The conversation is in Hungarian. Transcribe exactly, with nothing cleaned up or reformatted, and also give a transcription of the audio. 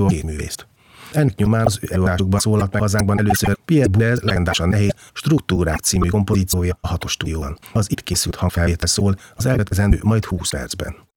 a gépművészt. Ennek nyomán az ő előadásukban szólalt meg hazánkban először Pierre Boulez legendásan nehéz Struktúrák című kompozíciója a hatos stúdióban. Az itt készült hangfelvétel szól az elkövetkezendő majd húsz percben.